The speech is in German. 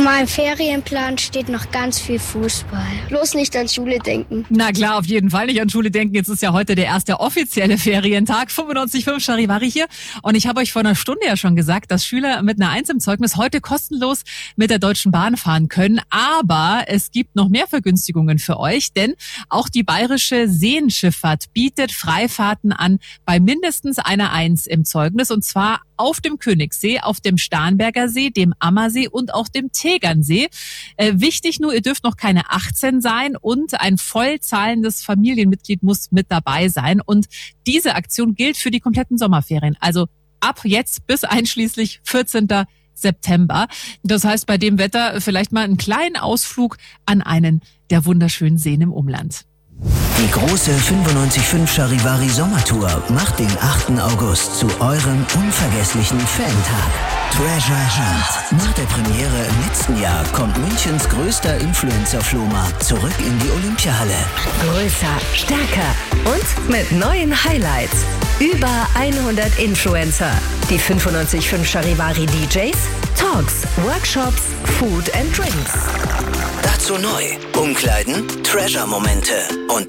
meinem Ferienplan steht noch ganz viel Fußball. Bloß nicht an Schule denken. Na klar, auf jeden Fall nicht an Schule denken. Jetzt ist ja heute der erste offizielle Ferientag. 95.5 Charivari hier. Und ich habe euch vor einer Stunde ja schon gesagt, dass Schüler mit einer 1 im Zeugnis heute kostenlos mit der Deutschen Bahn fahren können. Aber es gibt noch mehr Vergünstigungen für euch, denn auch die Bayerische Seenschifffahrt bietet Freifahrten an bei mindestens einer 1 im Zeugnis. Und zwar auf dem Königssee, auf dem Starnberger See, dem Ammersee und auch dem Tegernsee. Wichtig nur, ihr dürft noch keine 18 sein und ein voll zahlendes Familienmitglied muss mit dabei sein. Und diese Aktion gilt für die kompletten Sommerferien. Also ab jetzt bis einschließlich 14. September. Das heißt, bei dem Wetter vielleicht mal einen kleinen Ausflug an einen der wunderschönen Seen im Umland. Die große 95.5 Charivari Sommertour macht den 8. August zu eurem unvergesslichen Fan-Tag. Treasure Hunt. Nach der Premiere im letzten Jahr kommt Münchens größter Influencer-Flohmarkt zurück in die Olympiahalle. Größer, stärker und mit neuen Highlights. Über 100 Influencer. Die 95.5 Charivari DJs, Talks, Workshops, Food and Drinks. Dazu neu. Umkleiden, Treasure-Momente und